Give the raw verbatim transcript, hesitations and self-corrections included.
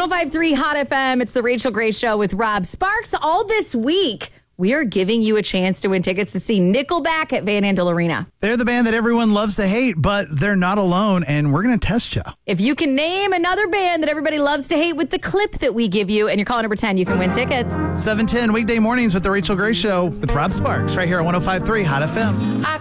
oh five point three Hot F M. It's the Rachel Gray Show with Rob Sparks. All this week, we are giving you a chance to win tickets to see Nickelback at Van Andel Arena. They're the band that everyone loves to hate, but they're not alone, and we're going to test you. If you can name another band that everybody loves to hate with the clip that we give you, and you're calling number ten, you can win tickets. seven ten weekday mornings with the Rachel Gray Show with Rob Sparks right here on one oh five point three Hot F M. I